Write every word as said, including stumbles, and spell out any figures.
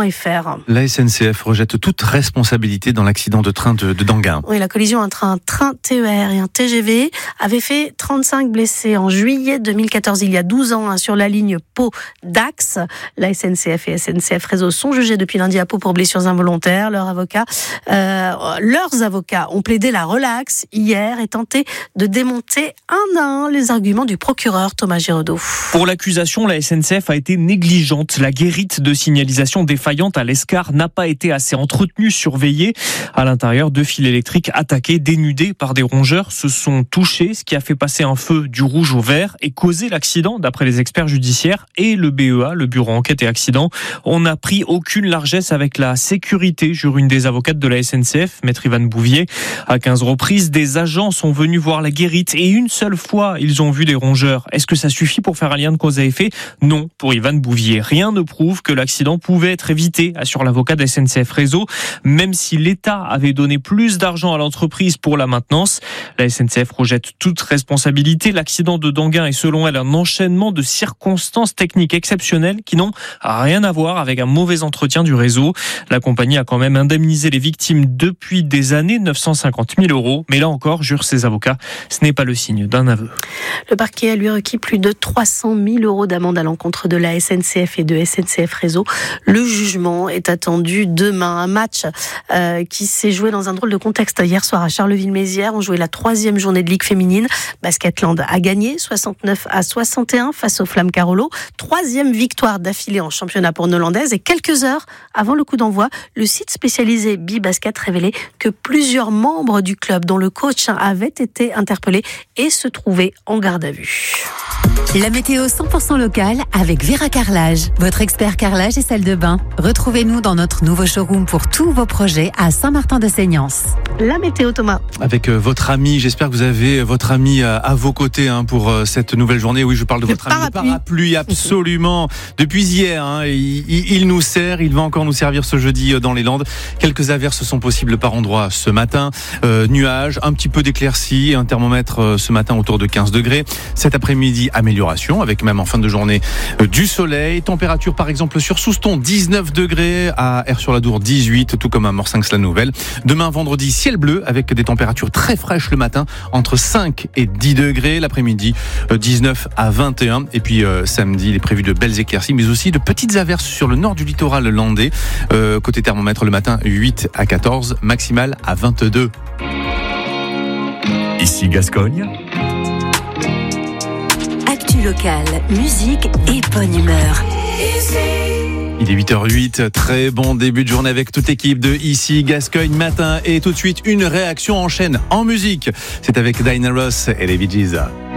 point f r. La S N C F rejette toute responsabilité dans l'accident de train de, de Danguin. Oui, la collision entre un train T E R et un T G V avait fait trente-cinq blessés en juillet deux mille quatorze, il y a douze ans, hein, sur la ligne Pau-Dax. La S N C F et S N C F Réseau sont jugés depuis lundi à Pau pour blessures involontaires. Leurs avocats, euh, leurs avocats ont plaidé la relaxe hier et tenté de démonter un à un les arguments du procureur Thomas Giraudot. Pour l'accusation, la S N C F a été négligente. La guérite de signalisation défaillante à l'Escar n'a pas été assez entretenue, surveillée. À l'intérieur, deux fils électriques attaqués, dénudés par des rongeurs, se sont touchés, ce qui a fait passer un feu du rouge au vert et causé l'accident, d'après les experts judiciaires et le B E A, le Bureau Enquête et Accident. On n'a pris aucune largesse avec la sécurité, jure une des avocates de la S N C F, maître Yvan Bouvier. À quinze reprises, des agents sont venus voir la guérite et une seule fois, ils ont vu des rongeurs. Est-ce que ça suffit pour faire un lien de cause à effet ? Non, pour Yvan Bouvier. Rien ne prouve que l'accident pouvait être évité, assure l'avocat de S N C F Réseau, même si l'État avait donné plus d'argent à l'entreprise pour la maintenance. La S N C F rejette toute responsabilité. L'accident de Danguin est selon elle un enchaînement de circonstances techniques exceptionnelles qui n'ont rien à voir avec un mauvais entretien du réseau. La compagnie a quand même indemnisé les victimes depuis des années, neuf cent cinquante mille euros. Mais là encore, jurent ses avocats, ce n'est pas le signe d'un aveu. Le parquet a lui requis plus de trois cent mille euros d'amende à l'encontre de la S N C F et de S N C F Réseau. Le jugement est attendu demain. Un match euh, qui s'est joué dans un drôle de contexte hier soir à Charleville-Mézières. On jouait la troisième journée de Ligue féminine. Basketland a gagné soixante-neuf à soixante et un face aux Flammes Carolo. Troisième victoire d'affilée en championnat pour nos Landaises. Et quelques heures avant le coup d'envoi, le site spécialisé B-Basket révélait que plusieurs membres du club, dont le coach avait été interpellé et se trouvaient en garde à vue. La météo cent pour cent locale avec Vera Carrelage, votre expert carrelage et salle de bain. Retrouvez-nous dans notre nouveau showroom pour tous vos projets à Saint-Martin-de-Seignance. La météo, Thomas. Avec euh, votre ami, j'espère que vous avez votre ami à, à vos côtés hein, pour euh, cette nouvelle journée. Oui, je parle de le votre parapluie. ami. Le parapluie, absolument. Depuis hier, hein, il, il, il nous sert, il va encore nous servir ce jeudi dans les Landes. Quelques averses sont possibles par endroits ce matin. Euh, nuages, un petit peu d'éclaircies, un thermomètre euh, ce matin autour de quinze degrés. Cet après-midi, amélioration, avec même en fin de journée euh, du soleil. Température par exemple sur Souston, dix-neuf degrés, à Aire-sur-la-Dour, dix-huit, tout comme à Morsinx-la-Nouvelle. Demain, vendredi, ciel bleu, avec des températures très fraîches le matin, entre cinq et dix degrés. L'après-midi, euh, dix-neuf à vingt et un. Et puis euh, samedi, il est prévu de belles éclaircies, mais aussi de petites averses sur le nord du littoral landais. Euh, côté thermomètre, le matin, huit à quatorze, maximal à vingt-deux. Ici Gascogne. Actu locale, musique et bonne humeur. Il est huit heures huit, très bon début de journée avec toute l'équipe de Ici Gascogne Matin. Et tout de suite, une réaction en chaîne en musique. C'est avec Diana Ross et les Bee Gees.